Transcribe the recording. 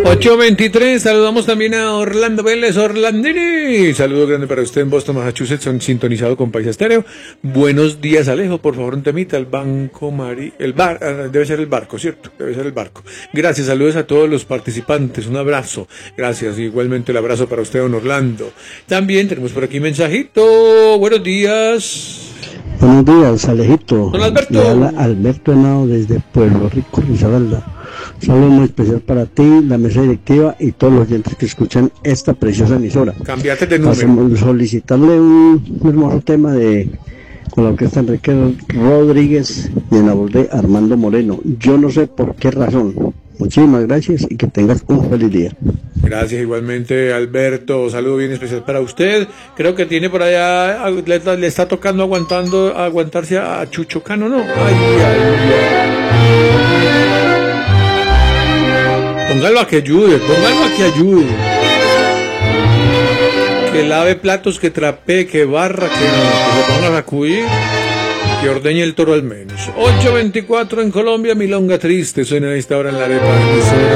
8:23, saludamos también a Orlando Vélez, Orlandini. Saludo grande para usted en Boston, Massachusetts, son sintonizado con Paisa Estéreo. Buenos días, Alejo, por favor un temita, el Banco Mari, debe ser el barco, ¿cierto? Debe ser el barco. Gracias, saludos a todos los participantes, un abrazo. Gracias, igualmente el abrazo para usted, don Orlando. También tenemos por aquí mensajito, buenos días. Buenos días, Alejito. Don Alberto. Le habla Alberto Henao desde Pueblo Rico, Risaralda. Un saludo muy especial para ti, la mesa directiva y todos los oyentes que escuchan esta preciosa emisora. Cambiate de número. Para solicitarle un hermoso tema con la orquesta Enrique Rodríguez y en la voz de Armando Moreno. Yo no sé por qué razón. Muchísimas gracias y que tengas un feliz día. Gracias igualmente, Alberto. Saludo bien especial para usted. Creo que tiene por allá, le está tocando aguantarse a Chucho Cano, ¿no? Póngalo a que ayude. Que lave platos, que trapee, que barra, que se ponga a sacudir, que ordeñe el toro al menos. 8:24 en Colombia, milonga triste, suena a esta hora en la arepa.